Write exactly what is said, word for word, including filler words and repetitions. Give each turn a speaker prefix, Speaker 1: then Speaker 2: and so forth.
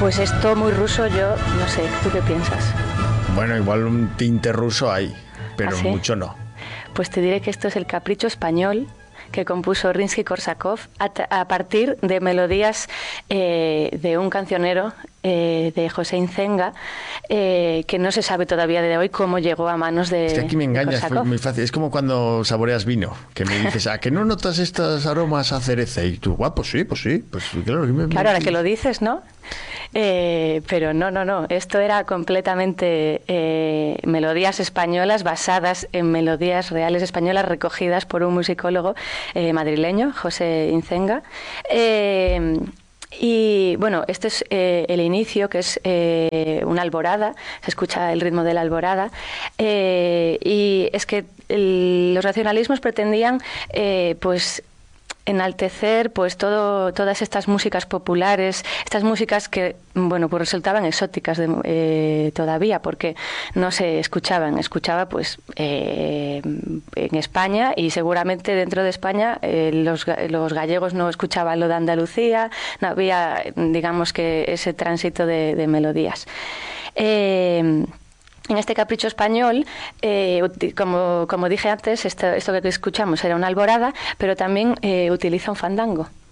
Speaker 1: Pues esto muy ruso, yo no sé, ¿tú qué piensas?
Speaker 2: Bueno, igual un tinte ruso hay, pero
Speaker 1: ¿Ah, sí?
Speaker 2: mucho no.
Speaker 1: Pues te diré que esto es el Capricho Español que compuso Rimsky-Korsakov a, a partir de melodías eh, de un cancionero eh, de José Incenga, eh, que no se sabe todavía de hoy cómo llegó a manos de
Speaker 2: Es que aquí me engañas,
Speaker 1: Korsakov.
Speaker 2: es muy fácil. Es como cuando saboreas vino, que me dices, ¿a que no notas estos aromas a cereza? Y tú, guau, pues sí, pues sí. Pues claro, me,
Speaker 1: Claro, ahora que lo dices, ¿no? Eh, pero no, no, no. Esto era completamente eh, melodías españolas basadas en melodías reales españolas recogidas por un musicólogo eh, madrileño, José Incenga. Eh, Y bueno, este es eh, el inicio, que es eh, una alborada, se escucha el ritmo de la alborada, eh, y es que el, los racionalismos pretendían eh, pues enaltecer pues todo todas estas músicas populares, estas músicas que bueno pues resultaban exóticas de, eh, todavía porque no se escuchaban, escuchaba pues eh, en España y seguramente dentro de España eh, los, los gallegos no escuchaban lo de Andalucía, no había digamos que ese tránsito de, de melodías. Eh, En este Capricho Español, eh, como, como dije antes, esto, esto que escuchamos era una alborada, pero también eh, utiliza un fandango.